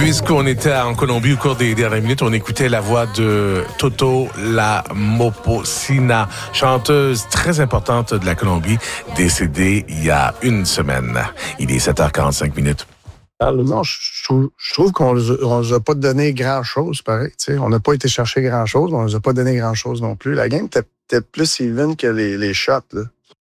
Puisqu'on était en Colombie au cours des dernières minutes, on écoutait la voix de Toto Lamoposina, chanteuse très importante de la Colombie, décédée il y a une semaine. Il est 7h45 minutes. Non, je trouve qu'on ne nous a pas donné grand-chose, pareil. T'sais. On n'a pas été chercher grand-chose, mais on ne nous a pas donné grand-chose non plus. La game était peut-être plus even que les shots, là.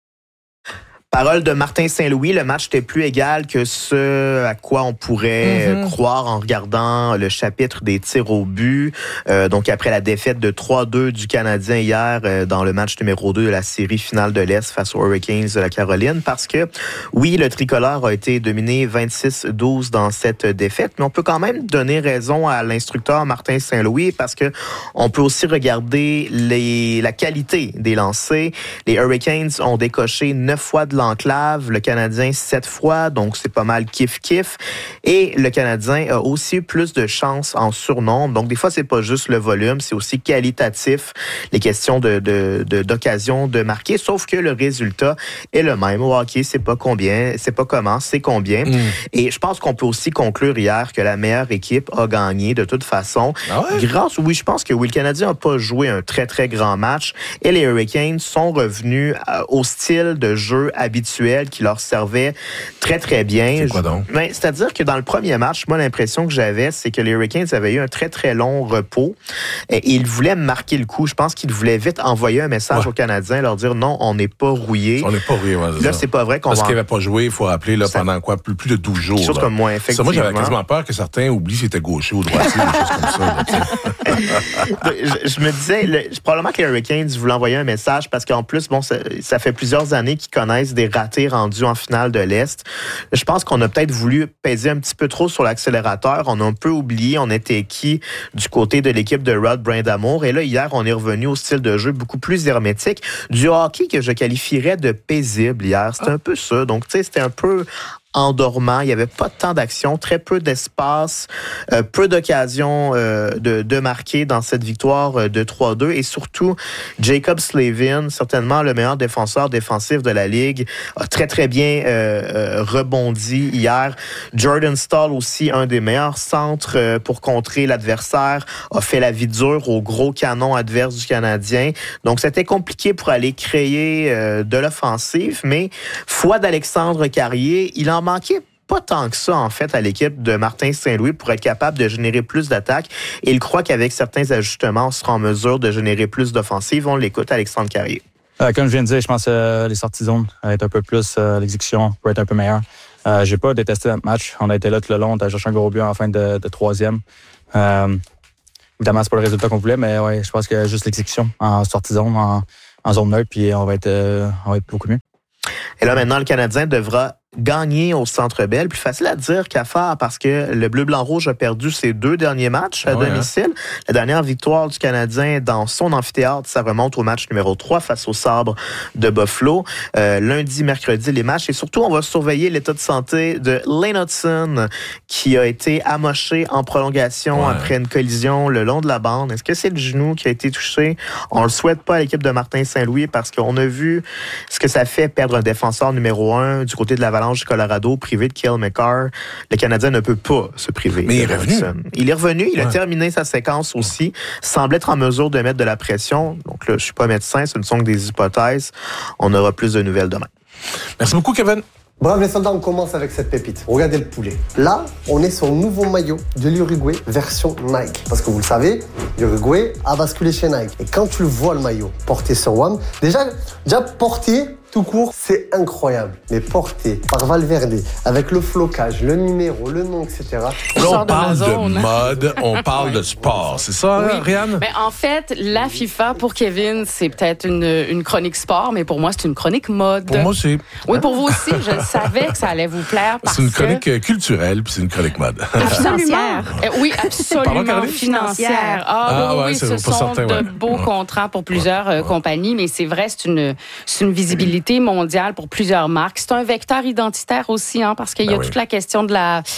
Parole de Martin Saint-Louis, le match était plus égal que ce à quoi on pourrait croire en regardant le chapitre des tirs au but. Donc, après la défaite de 3-2 du Canadien hier dans le match numéro 2 de la série finale de l'Est face aux Hurricanes de la Caroline, parce que, oui, le tricolore a été dominé 26-12 dans cette défaite, mais on peut quand même donner raison à l'instructeur Martin Saint-Louis parce que on peut aussi regarder la qualité des lancers. Les Hurricanes ont décoché 9 fois de l'enclave, le Canadien 7 fois, donc c'est pas mal kiff-kiff. Et le Canadien a aussi eu plus de chances en surnombre. Donc des fois, c'est pas juste le volume, c'est aussi qualitatif, les questions d'occasion de marquer, sauf que le résultat est le même. Au hockey, c'est pas combien, c'est pas comment, c'est combien. Et je pense qu'on peut aussi conclure hier que la meilleure équipe a gagné de toute façon. Ah ouais? Oui, je pense que oui, le Canadien n'a pas joué un très, très grand match et les Hurricanes sont revenus au style de jeu habituel qui leur servait très, très bien. C'est quoi donc? C'est-à-dire que dans le premier match, moi, l'impression que j'avais, c'est que les Hurricanes avaient eu un très, très long repos et ils voulaient marquer le coup. Je pense qu'ils voulaient vite envoyer un message aux Canadiens, leur dire non, on n'est pas rouillés. On n'est pas rouillés, là, c'est pas vrai qu'on Parce qu'ils n'avaient pas joué, il faut rappeler, là, pendant quoi? Plus de 12 jours. Quelque chose comme moi, effectivement. Moi, j'avais quasiment peur que certains oublient si c'était gaucher ou droitier, des choses comme ça. Là, je me disais, probablement que les Hurricanes voulaient envoyer un message parce qu'en plus, bon, ça fait plusieurs années qu'ils connaissent des ratés rendus en finale de l'Est. Je pense qu'on a peut-être voulu peser un petit peu trop sur l'accélérateur. On a un peu oublié, on était qui du côté de l'équipe de Rod Brindamour. Et là, hier, on est revenu au style de jeu beaucoup plus hermétique. Du hockey que je qualifierais de paisible hier. C'était un peu ça. Donc, tu sais, c'était un peu endormant. Il n'y avait pas tant d'action, très peu d'espace, peu d'occasions de marquer dans cette victoire de 3-2. Et surtout, Jaccob Slavin, certainement le meilleur défenseur défensif de la Ligue, a très, très bien rebondi hier. Jordan Staal aussi, un des meilleurs centres pour contrer l'adversaire, a fait la vie dure au gros canon adverse du Canadien. Donc, c'était compliqué pour aller créer de l'offensive, mais foi d'Alexandre Carrier, il en manquait pas tant que ça, en fait, à l'équipe de Martin Saint-Louis pour être capable de générer plus d'attaques. Et il croit qu'avec certains ajustements, on sera en mesure de générer plus d'offensives. On l'écoute, Alexandre Carrier. Comme je viens de dire, je pense que les sorties zone être un peu plus, l'exécution peut être un peu meilleure. J'ai pas détesté notre match. On a été là tout le long. On a cherché un gros but en fin de troisième. Évidemment, c'est pas le résultat qu'on voulait, mais ouais, je pense que juste l'exécution en sortie zone, en zone neutre, puis on va être beaucoup mieux. Et là, maintenant, le Canadien devra gagner au Centre Bell. Plus facile à dire qu'à faire parce que le Bleu-Blanc-Rouge a perdu ses 2 derniers matchs à domicile. La dernière victoire du Canadien dans son amphithéâtre, ça remonte au match numéro 3 face au Sabres de Buffalo. Lundi, mercredi, les matchs. Et surtout, on va surveiller l'état de santé de Lane Hutson qui a été amoché en prolongation après une collision le long de la bande. Est-ce que c'est le genou qui a été touché? On le souhaite pas à l'équipe de Martin Saint-Louis parce qu'on a vu ce que ça fait perdre un défenseur numéro 1 du côté de l'Avalanche du Colorado, privé de Cale Makar. Le Canadien ne peut pas se priver. Mais il est revenu. Il est revenu. Il a terminé sa séquence aussi. Semble être en mesure de mettre de la pression. Donc là, je suis pas médecin. Ce ne sont que des hypothèses. On aura plus de nouvelles demain. Merci beaucoup, Kevin. Bravo les soldats, on commence avec cette pépite. Regardez le poulet. Là, on est sur le nouveau maillot de l'Uruguay version Nike. Parce que vous le savez, l'Uruguay a basculé chez Nike. Et quand tu le vois le maillot porté sur WAM, déjà porté tout court, c'est incroyable. Mais porté par Valverde, avec le flocage, le numéro, le nom, etc. Là, on parle de mode, on parle de sport. C'est ça, Rianne? Ben, en fait, la FIFA, pour Kevin, c'est peut-être une chronique sport, mais pour moi, c'est une chronique mode. Pour moi aussi. Oui, pour vous aussi. Je savais que ça allait vous plaire. C'est une chronique culturelle, puis c'est une chronique mode. Financière. Oui, absolument. Financière. Oui, ce sont de beaux contrats pour plusieurs compagnies, mais c'est vrai, c'est une visibilité mondiale pour plusieurs marques. C'est un vecteur identitaire aussi, parce qu'il y a toute la question de la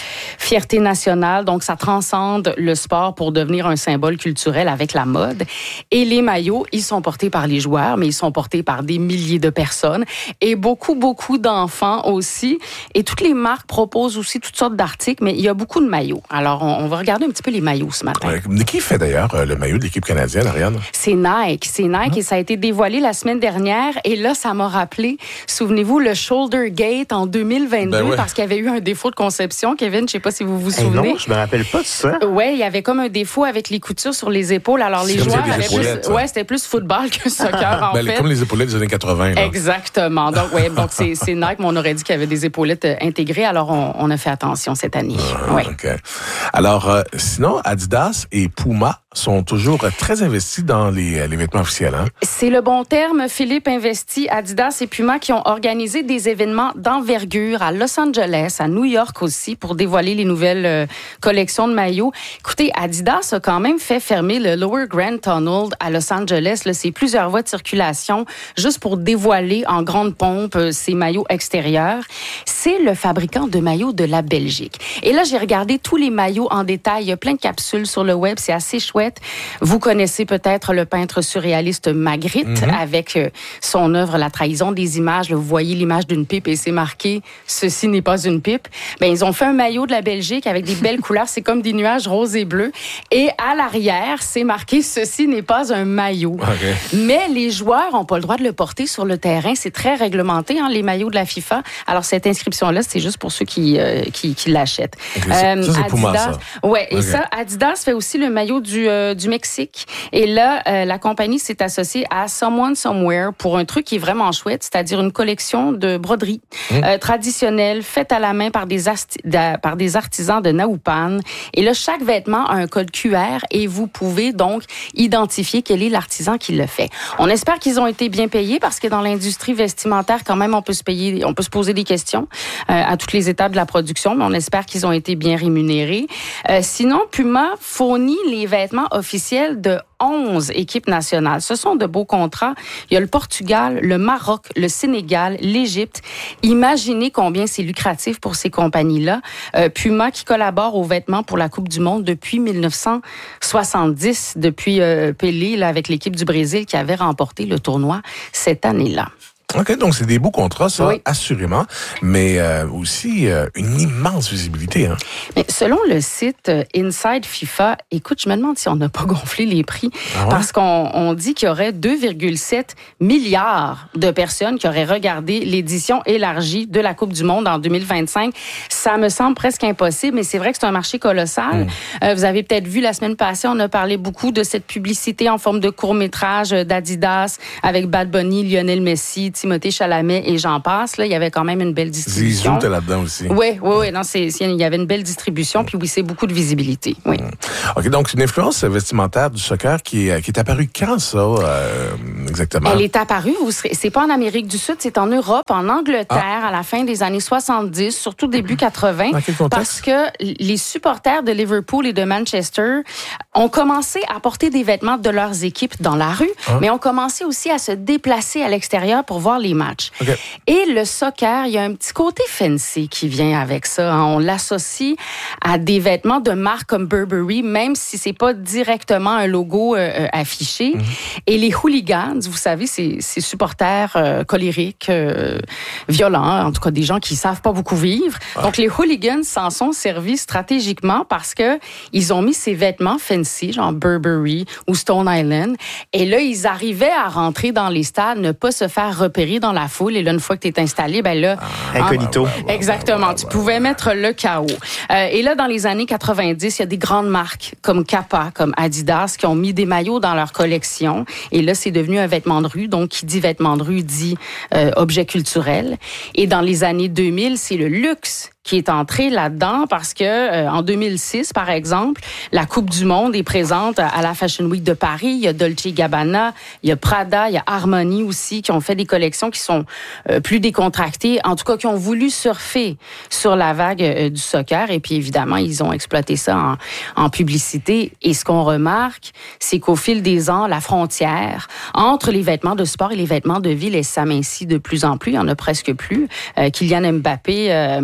fierté nationale. Donc, ça transcende le sport pour devenir un symbole culturel avec la mode. Et les maillots, ils sont portés par les joueurs, mais ils sont portés par des milliers de personnes et beaucoup d'enfants aussi. Et toutes les marques proposent aussi toutes sortes d'articles, mais il y a beaucoup de maillots. Alors, on va regarder un petit peu les maillots ce matin. Qui fait d'ailleurs le maillot de l'équipe canadienne, Ariane? C'est Nike. Et ça a été dévoilé la semaine dernière. Et là, ça m'a rappelé, souvenez-vous, le Shoulder Gate en 2022 parce qu'il y avait eu un défaut de conception. Kevin, je ne sais pas si vous vous souvenez. Non, je me rappelle pas de ça. Oui, il y avait comme un défaut avec les coutures sur les épaules. Alors, les joueurs avaient plus... Ouais, c'était plus football que soccer, en fait. Comme les épaulettes des années 80. Là. Exactement. Donc, c'est Nike, mais on aurait dit qu'il y avait des épaulettes intégrées. Alors, on a fait attention cette année. OK. Alors, sinon, Adidas et Puma sont toujours très investis dans les vêtements officiels. Hein? C'est le bon terme, Philippe. Investi, Adidas et Puma qui ont organisé des événements d'envergure à Los Angeles, à New York aussi, pour dévoiler les nouvelles collections de maillots. Écoutez, Adidas a quand même fait fermer le Lower Grand Tunnel à Los Angeles. Là, c'est plusieurs voies de circulation juste pour dévoiler en grande pompe ces maillots extérieurs. C'est le fabricant de maillots de la Belgique. Et là, j'ai regardé tous les maillots en détail. Il y a plein de capsules sur le web. C'est assez chouette. Vous connaissez peut-être le peintre surréaliste Magritte avec son œuvre La trahison des images. Là, vous voyez l'image d'une pipe et c'est marqué « Ceci n'est pas une pipe ». Ben, ils ont fait un maillot de la Belgique avec des belles couleurs. C'est comme des nuages roses et bleus. Et à l'arrière, c'est marqué « Ceci n'est pas un maillot ». Okay. Mais les joueurs n'ont pas le droit de le porter sur le terrain. C'est très réglementé, les maillots de la FIFA. Alors, cette inscription-là, c'est juste pour ceux qui l'achètent. Okay. Ça, c'est Adidas, Puma, ça. Ouais, et ça, Adidas fait aussi le maillot du Mexique. Et là, la compagnie s'est associée à Someone Somewhere pour un truc qui est vraiment chouette, c'est-à-dire une collection de broderies traditionnelles faites à la main par des artisans de Naupan. Et là, chaque vêtement a un code QR et vous pouvez donc identifier quel est l'artisan qui le fait. On espère qu'ils ont été bien payés parce que dans l'industrie vestimentaire, quand même, on peut se poser des questions à toutes les étapes de la production, mais on espère qu'ils ont été bien rémunérés. Sinon, Puma fournit les vêtements officiels de 11 équipes nationales. Ce sont de beaux contrats. Il y a le Portugal, le Maroc, le Sénégal, l'Égypte. Imaginez combien c'est lucratif pour ces compagnies-là. Puma qui collabore aux vêtements pour la Coupe du Monde depuis 1970, depuis Pelé là, avec l'équipe du Brésil qui avait remporté le tournoi cette année-là. OK, donc c'est des beaux contrats, ça, assurément, mais aussi une immense visibilité. Hein. Mais selon le site Inside FIFA, écoute, je me demande si on n'a pas gonflé les prix, parce qu'on dit qu'il y aurait 2,7 milliards de personnes qui auraient regardé l'édition élargie de la Coupe du Monde en 2025. Ça me semble presque impossible, mais c'est vrai que c'est un marché colossal. Vous avez peut-être vu la semaine passée, on a parlé beaucoup de cette publicité en forme de court-métrage d'Adidas avec Bad Bunny, Lionel Messi, Timothée Chalamet et j'en passe. Là, il y avait quand même une belle distribution. Zizou, t'es là-dedans aussi. Oui. Non, il y avait une belle distribution, puis oui, c'est beaucoup de visibilité. Oui. OK, donc c'est une influence vestimentaire du soccer qui est apparue quand, ça, exactement? Elle est apparue, c'est pas en Amérique du Sud, c'est en Europe, en Angleterre, à la fin des années 70, surtout début 80. Dans quel contexte? Parce que les supporters de Liverpool et de Manchester ont commencé à porter des vêtements de leurs équipes dans la rue, mais ont commencé aussi à se déplacer à l'extérieur pour voir les matchs. Okay. Et le soccer, il y a un petit côté fancy qui vient avec ça. Hein. On l'associe à des vêtements de marques comme Burberry, même si c'est pas directement un logo affiché. Et les hooligans, vous savez, ces supporters colériques, violents, en tout cas des gens qui savent pas beaucoup vivre. Donc les hooligans s'en sont servis stratégiquement parce que ils ont mis ces vêtements fancy, genre Burberry ou Stone Island. Et là, ils arrivaient à rentrer dans les stades, ne pas se faire repérer dans la foule. Et là, une fois que tu es installé, ben là... Incognito. Exactement. Tu pouvais mettre le chaos. Et là, dans les années 90, il y a des grandes marques comme Kappa, comme Adidas, qui ont mis des maillots dans leur collection. Et là, c'est devenu un vêtement de rue. Donc, qui dit vêtement de rue dit objet culturel. Et dans les années 2000, c'est le luxe qui est entré là-dedans parce que en 2006, par exemple, la Coupe du Monde est présente à la Fashion Week de Paris. Il y a Dolce & Gabbana, il y a Prada, il y a Armani aussi qui ont fait des collections qui sont plus décontractées, en tout cas qui ont voulu surfer sur la vague du soccer. Et puis évidemment, ils ont exploité ça en publicité. Et ce qu'on remarque, c'est qu'au fil des ans, la frontière entre les vêtements de sport et les vêtements de ville s'amincit de plus en plus. Il y en a presque plus. Kylian Mbappé, Marcus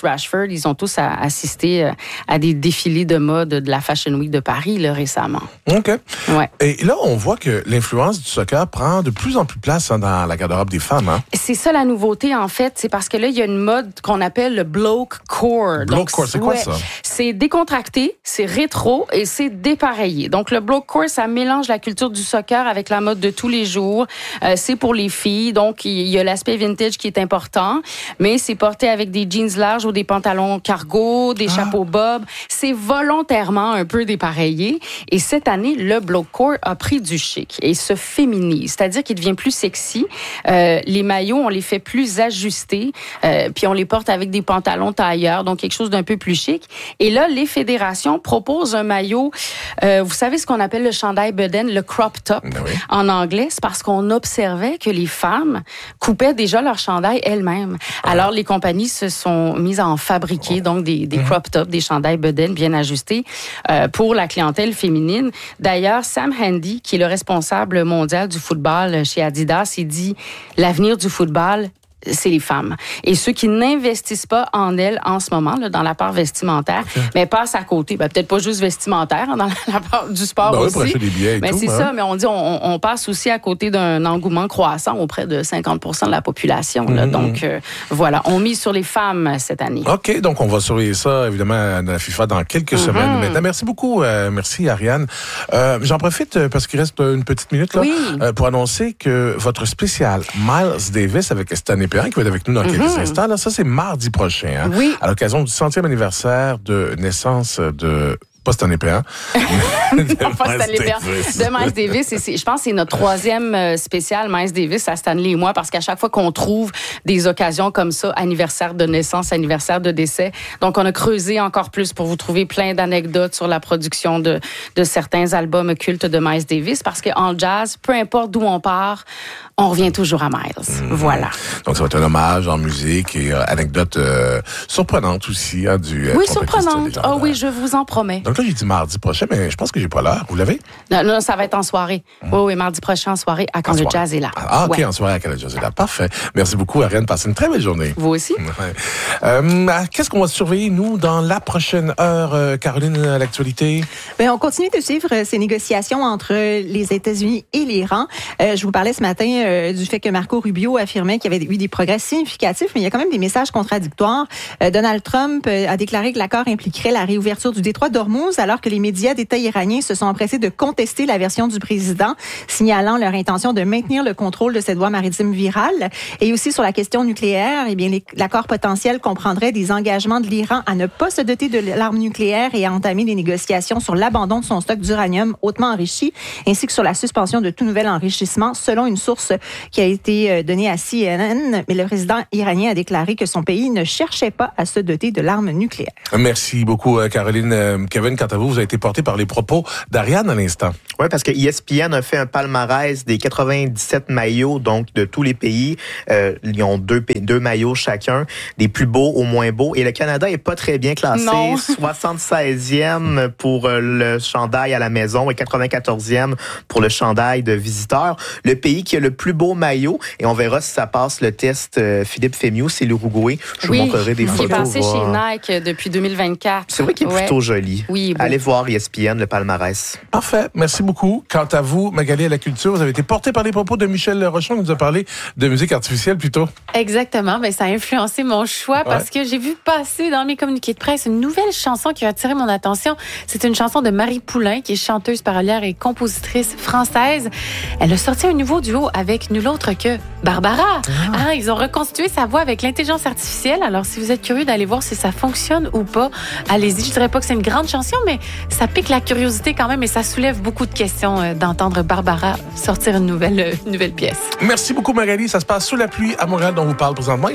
Rashford, ils ont tous assisté à des défilés de mode de la Fashion Week de Paris là, récemment. OK. Ouais. Et là, on voit que l'influence du soccer prend de plus en plus place dans la garde-robe des femmes. Hein? C'est ça la nouveauté, en fait. C'est parce que là, il y a une mode qu'on appelle le bloke core. Bloke core, c'est quoi ça? C'est décontracté, c'est rétro et c'est dépareillé. Donc, le bloke core, ça mélange la culture du soccer avec la mode de tous les jours. C'est pour les filles. Donc, il y a l'aspect vintage qui est important, mais c'est porté avec des jeans larges ou des pantalons cargo, des chapeaux bob. C'est volontairement un peu dépareillé. Et cette année, le bloke core a pris du chic et se féminise, c'est-à-dire qu'il devient plus sexy. Les maillots, on les fait plus ajustés, puis on les porte avec des pantalons tailleurs, donc quelque chose d'un peu plus chic. Et là, les fédérations proposent un maillot, vous savez ce qu'on appelle le chandail bedaine, le crop top en anglais, c'est parce qu'on observait que les femmes coupaient déjà leur chandail elles-mêmes. Alors, les compagnies se sont mises à en fabriquer, donc des crop tops, des chandails bedaine bien ajustés pour la clientèle féminine. D'ailleurs, Sam Handy, qui est le responsable mondial du football chez Adidas, il dit « L'avenir du football, c'est les femmes. Et ceux qui n'investissent pas en elles en ce moment, là, dans la part vestimentaire, mais passent à côté. Ben, peut-être pas juste vestimentaire, dans la part du sport aussi. Pour acheter des billets et mais tout, c'est ça, mais on dit on passe aussi à côté d'un engouement croissant auprès de 50% de la population. Là. Donc, voilà, on mise sur les femmes cette année. OK, donc on va surveiller ça, évidemment, dans la FIFA dans quelques semaines. Maintenant, merci beaucoup. Merci, Ariane. J'en profite, parce qu'il reste une petite minute, là, pour annoncer que votre spécial Miles Davis avec Stanley Perrin, qui va être avec nous dans quelques instants, là, ça, c'est mardi prochain. Hein, à l'occasion du 100e anniversaire de naissance de... Pas Stanley Perrin. De Miles Davis. Je pense que c'est notre 3e spécial Miles Davis à Stanley et moi, parce qu'à chaque fois qu'on trouve des occasions comme ça, anniversaire de naissance, anniversaire de décès, donc on a creusé encore plus pour vous trouver plein d'anecdotes sur la production de certains albums cultes de Miles Davis, parce qu'en jazz, peu importe d'où on part, on revient toujours à Miles. Voilà. Donc, ça va être un hommage en musique et anecdote surprenante aussi du surprenante. Ah oui, je vous en promets. Donc là, j'ai dit mardi prochain, mais je pense que j'ai pas l'heure. Vous l'avez? Non, ça va être en soirée. Oui, mardi prochain en soirée, à Quand le jazz est là. Ah, OK, en soirée, à Quand le jazz est là. Parfait. Merci beaucoup, Ariane. Passez une très belle journée. Vous aussi. Qu'est-ce qu'on va surveiller, nous, dans la prochaine heure, Caroline, à l'actualité? Bien, on continue de suivre ces négociations entre les États-Unis et l'Iran. Je vous parlais ce matin du fait que Marco Rubio affirmait qu'il y avait eu des progrès significatifs, mais il y a quand même des messages contradictoires. Donald Trump a déclaré que l'accord impliquerait la réouverture du détroit d'Ormuz, alors que les médias d'État iraniens se sont empressés de contester la version du président, signalant leur intention de maintenir le contrôle de cette voie maritime virale. Et aussi sur la question nucléaire, eh bien, l'accord potentiel comprendrait des engagements de l'Iran à ne pas se doter de l'arme nucléaire et à entamer des négociations sur l'abandon de son stock d'uranium hautement enrichi, ainsi que sur la suspension de tout nouvel enrichissement, selon une source qui a été donnée à CNN. Mais le président iranien a déclaré que son pays ne cherchait pas à se doter de l'arme nucléaire. Merci beaucoup, Caroline. Kevin, quant à vous, vous avez été porté par les propos d'Ariane à l'instant. Oui, parce que ESPN a fait un palmarès des 97 maillots, donc de tous les pays. Ils ont deux maillots chacun, des plus beaux aux moins beaux. Et le Canada est pas très bien classé. Non. 76e pour le chandail à la maison et 94e pour le chandail de visiteur. Le pays qui a le plus beau maillot, et on verra si ça passe le test Philippe Fémieux, c'est l'Uruguay. Je vous montrerai des photos. Il est passé chez Nike depuis 2024. C'est vrai qu'il est plutôt joli. Oui, allez voir ESPN, le palmarès. Parfait. Merci beaucoup. Quant à vous, Magali à la culture, vous avez été porté par les propos de Michel Rochon, qui nous a parlé de musique artificielle plutôt. Exactement. Mais ça a influencé mon choix parce que j'ai vu passer dans mes communiqués de presse une nouvelle chanson qui a attiré mon attention. C'est une chanson de Marie Poulain, qui est chanteuse parolière et compositrice française. Elle a sorti un nouveau duo avec nul autre que Barbara. Ils ont reconstitué sa voix avec l'intelligence artificielle. Alors, si vous êtes curieux d'aller voir si ça fonctionne ou pas, allez-y. Je dirais pas que c'est une grande chanson, mais ça pique la curiosité quand même et ça soulève beaucoup de questions d'entendre Barbara sortir une nouvelle pièce. Merci beaucoup, Magali. Ça se passe sous la pluie à Montréal, dont on vous parle présentement.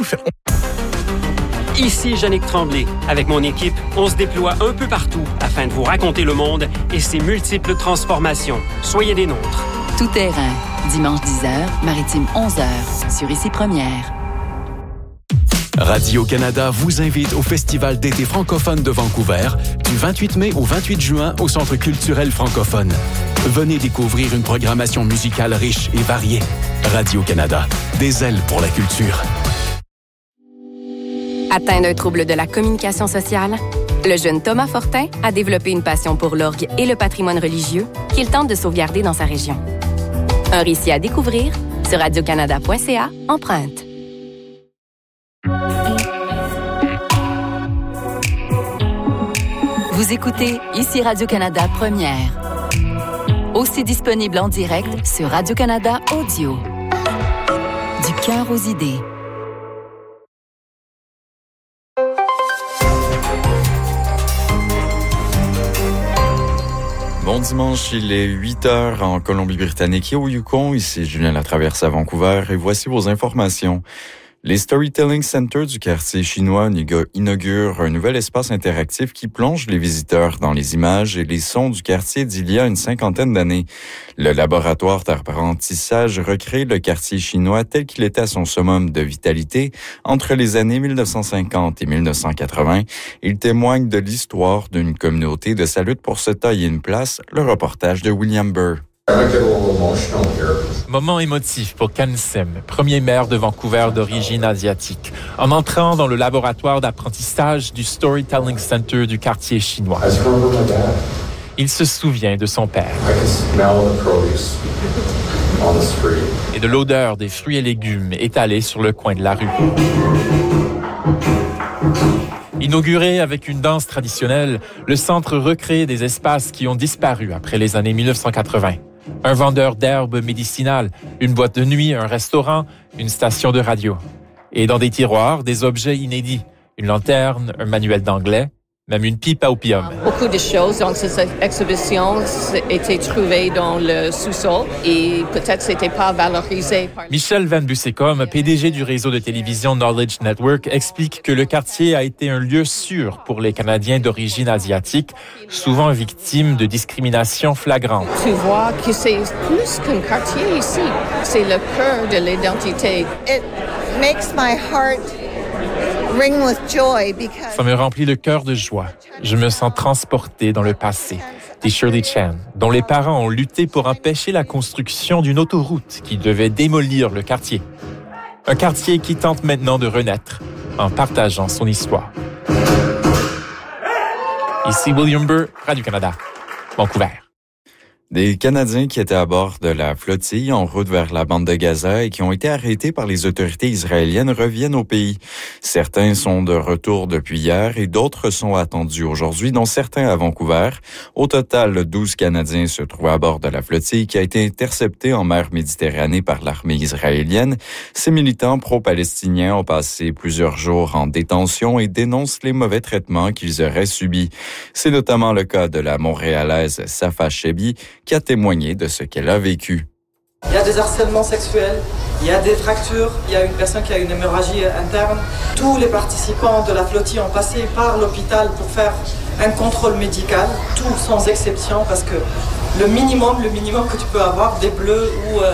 Ici Yannick Tremblay. Avec mon équipe, on se déploie un peu partout afin de vous raconter le monde et ses multiples transformations. Soyez des nôtres. Tout terrain. Dimanche 10h, Maritime 11h, sur Ici Première. Radio-Canada vous invite au Festival d'été francophone de Vancouver du 28 mai au 28 juin au Centre culturel francophone. Venez découvrir une programmation musicale riche et variée. Radio-Canada, des ailes pour la culture. Atteint d'un trouble de la communication sociale, le jeune Thomas Fortin a développé une passion pour l'orgue et le patrimoine religieux qu'il tente de sauvegarder dans sa région. Un récit à découvrir sur radiocanada.ca, empreinte. Vous écoutez ici Radio-Canada Première. Aussi disponible en direct sur Radio-Canada Audio. Du cœur aux idées. Bon dimanche, il est 8h en Colombie-Britannique et au Yukon. Ici Julien Latraverse à Vancouver et voici vos informations. Les Storytelling Centers du quartier chinois inaugurent un nouvel espace interactif qui plonge les visiteurs dans les images et les sons du quartier d'il y a une 50aine d'années. Le laboratoire d'apprentissage recrée le quartier chinois tel qu'il était à son summum de vitalité entre les années 1950 et 1980. Il témoigne de l'histoire d'une communauté de sa lutte pour se tailler une place, le reportage de William Burr. Moment émotif pour Ken Sim, premier maire de Vancouver d'origine asiatique, en entrant dans le laboratoire d'apprentissage du Storytelling Center du quartier chinois. Il se souvient de son père et de l'odeur des fruits et légumes étalés sur le coin de la rue. Inauguré avec une danse traditionnelle, le centre recrée des espaces qui ont disparu après les années 1980. Un vendeur d'herbes médicinales, une boîte de nuit, un restaurant, une station de radio. Et dans des tiroirs, des objets inédits. Une lanterne, un manuel d'anglais, même une pipe à opium. Beaucoup de choses dans cette exhibition étaient trouvées dans le sous-sol et peut-être c'était pas valorisé. Michel Van Bussecom, PDG du réseau de télévision Knowledge Network, explique que le quartier a été un lieu sûr pour les Canadiens d'origine asiatique, souvent victimes de discrimination flagrante. Tu vois que c'est plus qu'un quartier ici. C'est le cœur de l'identité. It makes my heart ring with joy because... Ça me remplit le cœur de joie. Je me sens transporté dans le passé, dit Shirley Chan, dont les parents ont lutté pour empêcher la construction d'une autoroute qui devait démolir le quartier. Un quartier qui tente maintenant de renaître en partageant son histoire. Ici William Burr, Radio-Canada, Vancouver. Des Canadiens qui étaient à bord de la flottille en route vers la bande de Gaza et qui ont été arrêtés par les autorités israéliennes reviennent au pays. Certains sont de retour depuis hier et d'autres sont attendus aujourd'hui, dont certains à Vancouver. Au total, 12 Canadiens se trouvent à bord de la flottille qui a été interceptée en mer Méditerranée par l'armée israélienne. Ces militants pro-palestiniens ont passé plusieurs jours en détention et dénoncent les mauvais traitements qu'ils auraient subis. C'est notamment le cas de la Montréalaise Safa Chebi, qui a témoigné de ce qu'elle a vécu. Il y a des harcèlements sexuels, il y a des fractures, il y a une personne qui a une hémorragie interne. Tous les participants de la flottille ont passé par l'hôpital pour faire un contrôle médical, tout sans exception, parce que le minimum que tu peux avoir, des bleus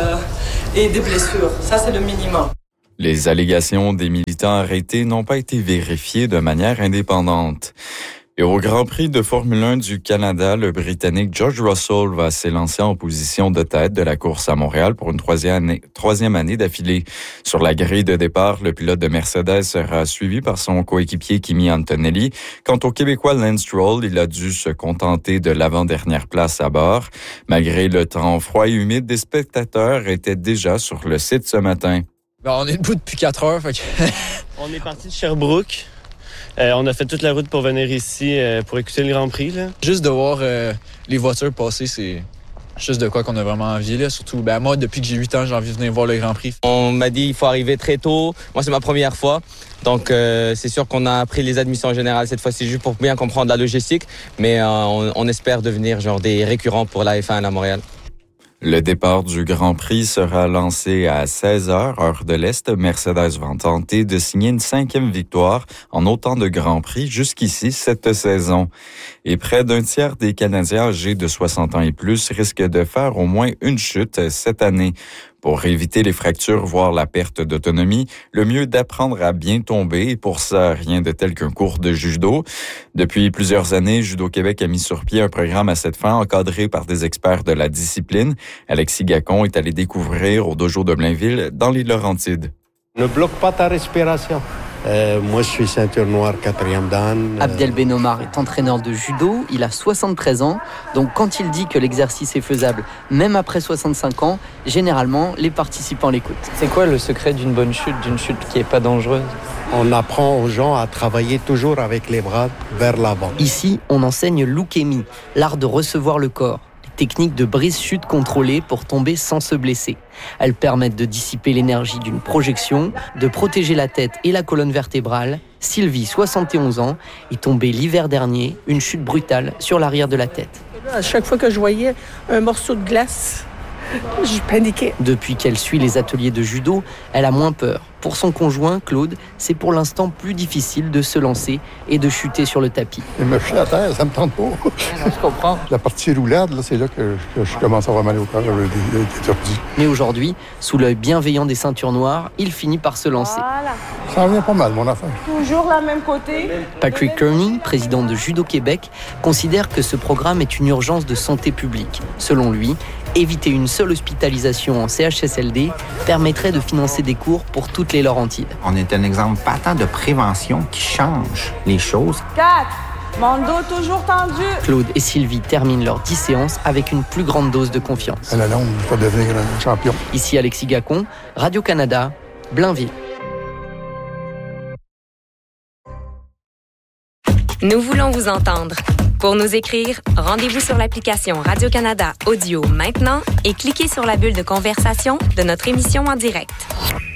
et des blessures, ça c'est le minimum. Les allégations des militants arrêtés n'ont pas été vérifiées de manière indépendante. Et au Grand Prix de Formule 1 du Canada, le Britannique George Russell va s'élancer en position de tête de la course à Montréal pour une troisième année d'affilée. Sur la grille de départ, le pilote de Mercedes sera suivi par son coéquipier Kimi Antonelli. Quant au Québécois Lance Stroll, il a dû se contenter de l'avant-dernière place à bord. Malgré le temps froid et humide, des spectateurs étaient déjà sur le site ce matin. On est debout depuis 4 heures. On est parti de Sherbrooke. On a fait toute la route pour venir ici pour écouter le Grand Prix. Là. Juste de voir les voitures passer, c'est juste de quoi qu'on a vraiment envie. Là. Surtout, moi, depuis que j'ai 8 ans, j'ai envie de venir voir le Grand Prix. On m'a dit qu'il faut arriver très tôt. Moi, c'est ma première fois. Donc, c'est sûr qu'on a appris les admissions générales cette fois-ci juste pour bien comprendre la logistique. Mais on espère devenir des récurrents pour la F1 à Montréal. Le départ du Grand Prix sera lancé à 16h, heure de l'Est. Mercedes va tenter de signer une 5e victoire en autant de Grands Prix jusqu'ici cette saison. Et près d'un tiers des Canadiens âgés de 60 ans et plus risquent de faire au moins une chute cette année. Pour éviter les fractures, voire la perte d'autonomie, le mieux d'apprendre à bien tomber. Et pour ça, rien de tel qu'un cours de judo. Depuis plusieurs années, Judo Québec a mis sur pied un programme à cette fin, encadré par des experts de la discipline. Alexis Gacon est allé découvrir au dojo de Blainville, dans les Laurentides. Ne bloque pas ta respiration. Moi, je suis ceinture noire 4e dan. Abdel Benomar est entraîneur de judo. Il a 73 ans. Donc, quand il dit que l'exercice est faisable, même après 65 ans, généralement, les participants l'écoutent. C'est quoi le secret d'une bonne chute, d'une chute qui n'est pas dangereuse? On apprend aux gens à travailler toujours avec les bras vers l'avant. Ici, on enseigne l'ukemi, l'art de recevoir le corps. Techniques de brise-chute contrôlée pour tomber sans se blesser. Elles permettent de dissiper l'énergie d'une projection, de protéger la tête et la colonne vertébrale. Sylvie, 71 ans, est tombée l'hiver dernier, une chute brutale sur l'arrière de la tête. À chaque fois que je voyais un morceau de glace, je paniquais. Depuis qu'elle suit les ateliers de judo, elle a moins peur. Pour son conjoint, Claude, c'est pour l'instant plus difficile de se lancer et de chuter sur le tapis. Et me jeter à terre, ça me tente pas. Je comprends. La partie roulade, là, c'est là que je commence à avoir mal au corps, étourdi. Mais aujourd'hui, sous l'œil bienveillant des ceintures noires, il finit par se lancer. Voilà. Ça en vient pas mal, mon affaire. Toujours la même côté. Patrick Kearney, président de Judo Québec, considère que ce programme est une urgence de santé publique. Selon lui, éviter une seule hospitalisation en CHSLD permettrait de financer des cours pour toutes les Laurentides. On est un exemple patent de prévention qui change les choses. 4. Mon dos toujours tendu. Claude et Sylvie terminent leurs 10 séances avec une plus grande dose de confiance. À la longue, je vais devenir un champion. Ici Alexis Gacon, Radio-Canada, Blainville. Nous voulons vous entendre. Pour nous écrire, rendez-vous sur l'application Radio-Canada Audio maintenant et cliquez sur la bulle de conversation de notre émission en direct.